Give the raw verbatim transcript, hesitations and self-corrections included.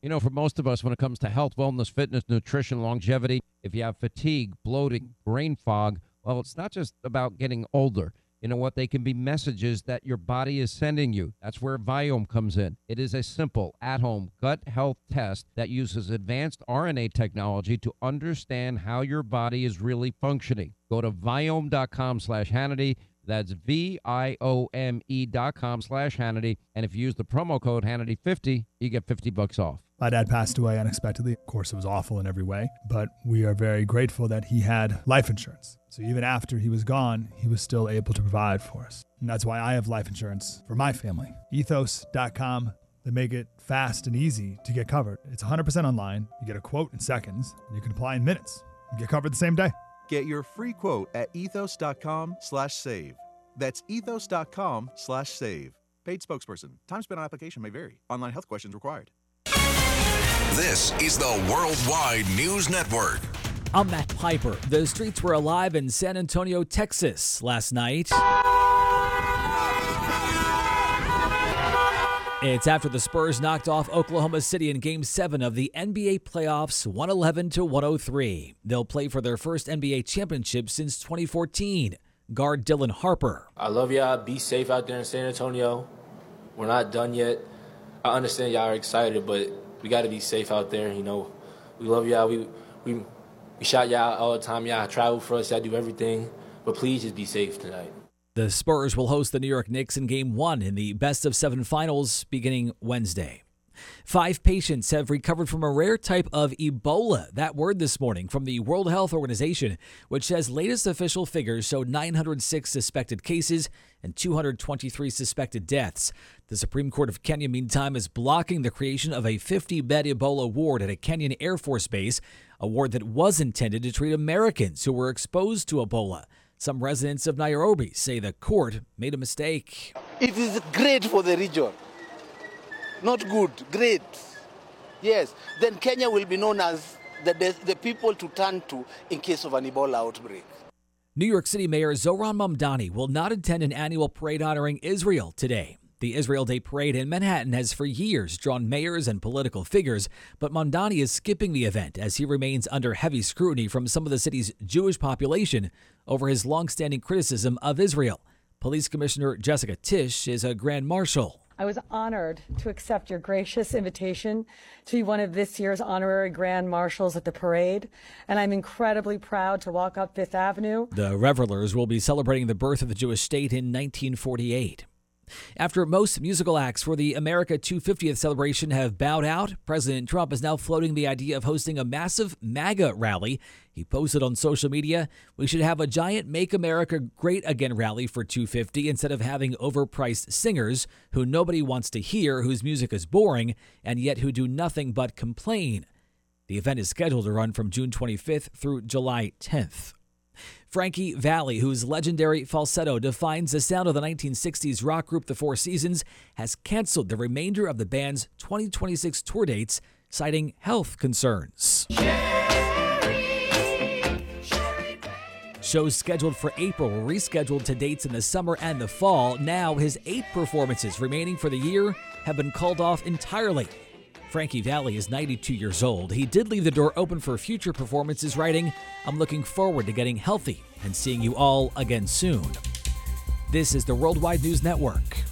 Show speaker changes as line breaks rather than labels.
You know, for most of us, when it comes to health, wellness, fitness, nutrition, longevity, if you have fatigue, bloating, brain fog, well, it's not just about getting older. You know what? They can be messages that your body is sending you. That's where Viome comes in. It is a simple, at-home gut health test that uses advanced R N A technology to understand how your body is really functioning. Go to Viome.com slash Hannity. That's V I O M E dot com slash Hannity. And if you use the promo code Hannity fifty, you get fifty bucks off.
My dad passed away unexpectedly. Of course, it was awful in every way, but we are very grateful that he had life insurance. So even after he was gone, he was still able to provide for us. And that's why I have life insurance for my family. Ethos dot com. They make it fast and easy to get covered. It's one hundred percent online. You get a quote in seconds, and you can apply in minutes. You get covered the same day.
Get your free quote at ethos.com slash save. That's ethos.com slash save. Paid spokesperson. Time spent on application may vary. Online health questions required.
This is the Worldwide News Network.
I'm Matt Piper. The streets were alive in San Antonio, Texas last night. It's after the Spurs knocked off Oklahoma City in Game seven of the N B A playoffs, one eleven to one oh three. They'll play for their first N B A championship since twenty fourteen. Guard Dylan Harper.
I love y'all. Be safe out there in San Antonio. We're not done yet. I understand y'all are excited, but we got to be safe out there. You know, we love y'all. We we we shout y'all all the time. Y'all travel for us. Y'all do everything. But please just be safe tonight.
The Spurs will host the New York Knicks in Game one in the best of seven finals beginning Wednesday. Five patients have recovered from a rare type of Ebola. That word this morning from the World Health Organization, which says latest official figures show nine hundred six suspected cases and two hundred twenty-three suspected deaths. The Supreme Court of Kenya, meantime, is blocking the creation of a fifty-bed Ebola ward at a Kenyan Air Force base, a ward that was intended to treat Americans who were exposed to Ebola. Some residents of Nairobi say the court made a mistake.
It is great for the region. Not good, great. Yes, then Kenya will be known as the, the people to turn to in case of an Ebola outbreak.
New York City Mayor Zohran Mamdani will not attend an annual parade honoring Israel today. The Israel Day Parade in Manhattan has for years drawn mayors and political figures, but Mamdani is skipping the event as he remains under heavy scrutiny from some of the city's Jewish population over his longstanding criticism of Israel. Police Commissioner Jessica Tisch is a grand marshal.
I was honored to accept your gracious invitation to be one of this year's honorary grand marshals at the parade, and I'm incredibly proud to walk up Fifth Avenue.
The revelers will be celebrating the birth of the Jewish state in nineteen forty-eight. After most musical acts for the America two hundred fiftieth celebration have bowed out, President Trump is now floating the idea of hosting a massive MAGA rally. He posted on social media, "We should have a giant Make America Great Again rally for two fifty instead of having overpriced singers who nobody wants to hear, whose music is boring, and yet who do nothing but complain." The event is scheduled to run from June twenty-fifth through July tenth. Frankie Valli, whose legendary falsetto defines the sound of the nineteen sixties rock group The Four Seasons, has canceled the remainder of the band's twenty twenty-six tour dates, citing health concerns. Shows scheduled for April were rescheduled to dates in the summer and the fall. Now his eight performances remaining for the year have been called off entirely. Frankie Valli is ninety-two years old. He did leave the door open for future performances, writing, "I'm looking forward to getting healthy and seeing you all again soon." This is the Worldwide News Network.